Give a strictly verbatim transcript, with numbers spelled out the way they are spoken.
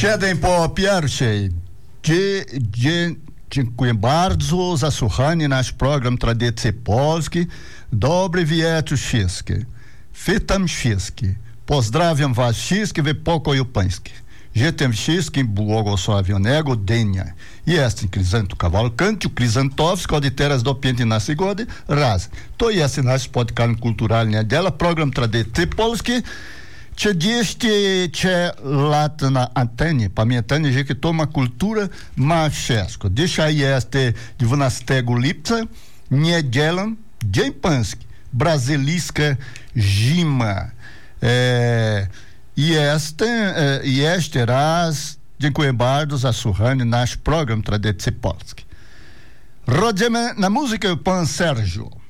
Siedem po pierwszej. Dziękuję bardzo za słuchanie nasz program Tradycje Polskie. Dobry wieczór wszystkim. Witam wszystkich. Pozdrawiam was wszystkich w pokoju pańskim. Życzę wszystkim błogosławionego dnia. Jestem Kryzanto Cavalcante, o Kryzantowski, od teraz do piętnastej godziny raz. To jest nasz spotkanie kulturalne dela, program Tradycje Polskie. trzydzieści lat na antenie. Pamiętajcie, że to ma kultura ma wszystko. Dzisiaj jest dwunastego lipca, niedziela, Dzień Pański, brazylijska zima. E, Este, jeszcze raz dziękuję bardzo za słuchanie nasz program Tradycje Polskie. Rodzimy na muzykę pan Sérgio.